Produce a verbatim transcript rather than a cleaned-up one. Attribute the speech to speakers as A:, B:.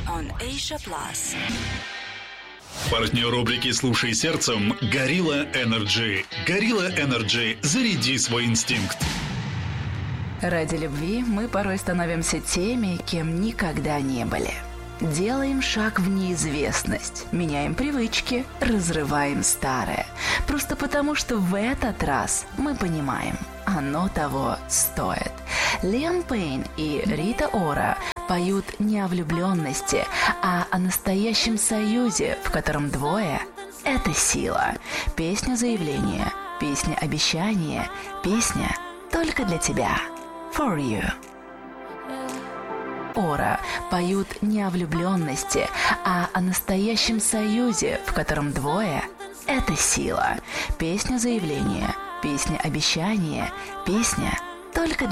A: on Asia Plus.
B: Партнер рубрики «Слушай сердцем» – Gorilla Energy. Gorilla Energy – заряди свой инстинкт.
C: Ради любви мы порой становимся теми, кем никогда не были. Делаем шаг в неизвестность, меняем привычки, разрываем старое. Просто потому, что в этот раз мы понимаем, оно того стоит. Лиам Пейн и Рита Ора поют не о влюбленности, а о настоящем союзе, в котором двое – это сила. Песня заявления, песня обещания, песня только для тебя. For you. Ора поют не о влюбленности, а о настоящем союзе, в котором двое – это сила. Песня заявления, песня обещания, песня только для тебя.